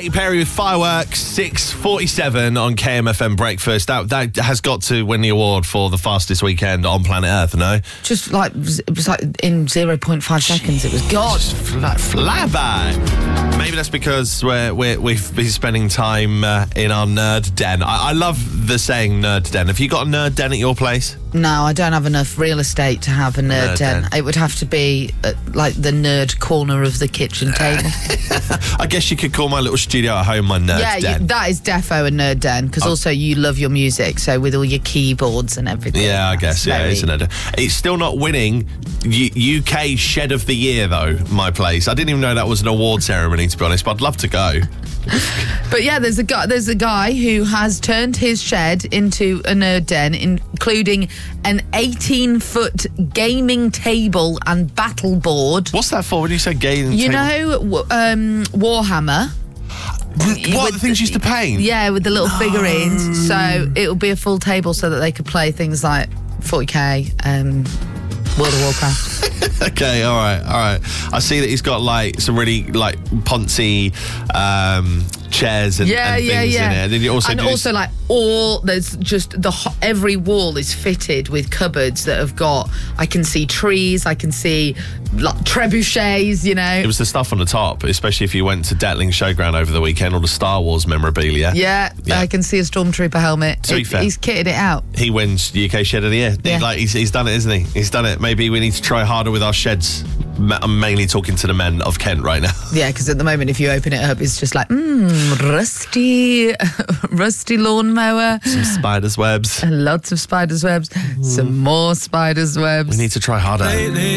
Katy Perry with Fireworks, 6:47 on KMFM Breakfast. That has got to win the award for the fastest weekend on planet Earth, no? Just like, it was like in 0.5 seconds, it was gone. Just fly by. Maybe that's because we've been spending time in our nerd den. I love the saying nerd den. Have you got a nerd den at your place? No, I don't have enough real estate to have a nerd den. It would have to be like the nerd corner of the kitchen table. I guess you could call my little studio at home my nerd den. Yeah, that is defo a nerd den, because also you love your music, so with all your keyboards and everything. Yeah, I guess, yeah, it's a nerd den. It's still not winning UK Shed of the Year, though, my place. I didn't even know that was an award ceremony, to be honest, but I'd love to go. But yeah, there's a guy who has turned his shed into a nerd den, including an 18-foot gaming table and battle board. What's that for when you say gaming You table? know, Warhammer. What, the things you used to paint? Yeah, with the little figurines. So it'll be a full table so that they could play things like 40k, World of Warcraft. Okay, all right. I see that he's got like some really like poncy chairs and things in it. And then you also like all there's just every wall is fitted with cupboards that have got. I can see trees. I can see like trebuchets. You know, it was the stuff on the top, especially if you went to Detling Showground over the weekend, all the Star Wars memorabilia. Yeah. I can see a Stormtrooper helmet. To be fair, he's kitted it out. He wins UK Shed of the Year. Yeah. He's done it, isn't he? He's done it. Maybe we need to try harder with our sheds. I'm mainly talking to the men of Kent right now. Yeah, because at the moment, if you open it up, it's just like, rusty lawnmower. Some spiders' webs. Lots of spiders' webs. Some more spiders' webs. We need to try harder.